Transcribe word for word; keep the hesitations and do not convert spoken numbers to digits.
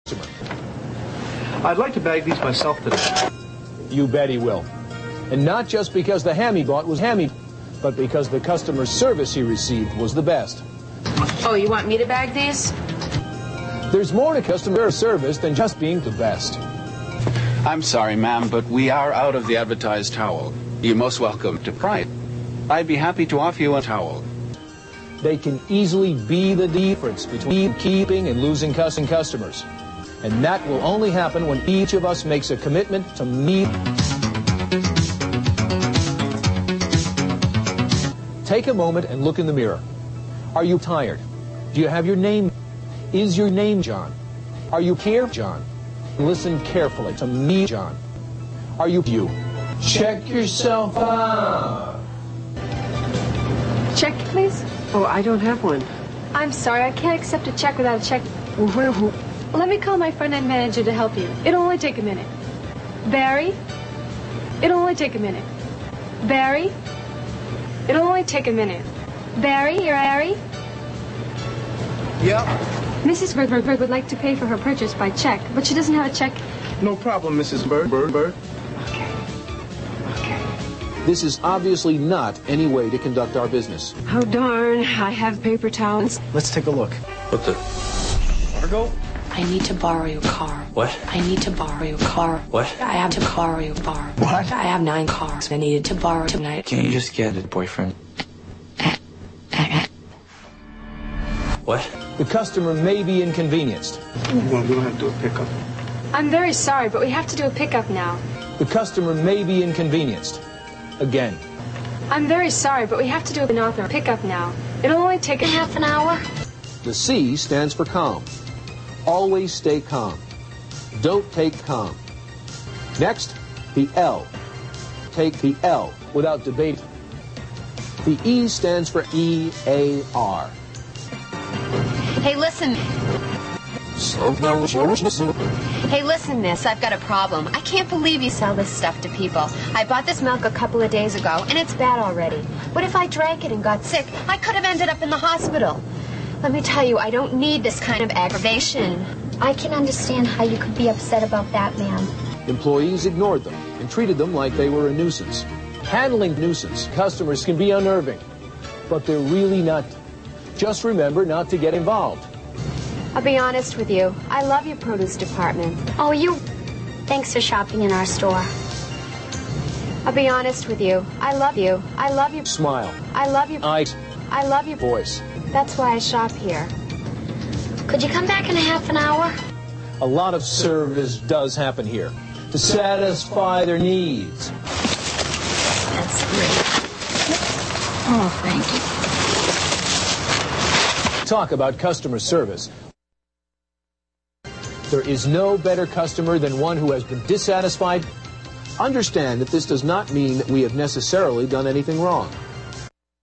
I'd like to bag these myself today. You bet he will. And not just because the ham he bought was hammy, but because the customer service he received was the best. Oh, you want me to bag these? There's more to customer service than just being the best. I'm sorry, ma'am, but we are out of the advertised towel. You're most welcome to Pride. I'd be happy to offer you a towel. They can easily be the difference between keeping and losing customers. And that will only happen when each of us makes a commitment to meet. Take a moment and look in the mirror. Are you tired? Do you have your name? Is your name John? Are you here, John? Listen carefully to me, John. Are you you? Check yourself out. Check, please. Oh, I don't have one. I'm sorry, I can't accept a check without a check. Well, let me call my front-end manager to help you. It'll only take a minute. Barry? It'll only take a minute. Barry? It'll only take a minute. Barry, you're Barry? Yeah. Missus Bird, Bird, Bird would like to pay for her purchase by check, but she doesn't have a check. No problem, Missus Bird, Bird, Bird. Okay. Okay. This is obviously not any way to conduct our business. Oh, darn. I have paper towels. Let's take a look. What the? Margot? I need to borrow your car. What? I need to borrow your car. What? I have to borrow your car. What? I have nine cars I needed to borrow tonight. Can't you just get a boyfriend? What? The customer may be inconvenienced. Well, we don't have to do a pickup. I'm very sorry, but we have to do a pickup now. The customer may be inconvenienced. Again. I'm very sorry, but we have to do an author pickup now. It'll only take a half an hour. The C stands for calm. Always stay calm. Don't take calm. Next, the L. Take the L without debate. The E stands for E A R. Hey, listen. Hey, listen, miss, I've got a problem. I can't believe you sell this stuff to people. I bought this milk a couple of days ago, and it's bad already. What if I drank it and got sick? I could have ended up in the hospital. Let me tell you, I don't need this kind of aggravation. I can understand how you could be upset about that, ma'am. Employees ignored them and treated them like they were a nuisance. Handling nuisance customers can be unnerving, but they're really not. Just remember not to get involved. I'll be honest with you. I love your produce department. Oh, you... Thanks for shopping in our store. I'll be honest with you. I love you. I love you. Smile. I love you. Eyes. I love your voice. That's why I shop here. Could you come back in a half an hour? A lot of service does happen here to satisfy their needs. That's great. Oh, thank you. Talk about customer service. There is no better customer than one who has been dissatisfied. Understand that this does not mean that we have necessarily done anything wrong.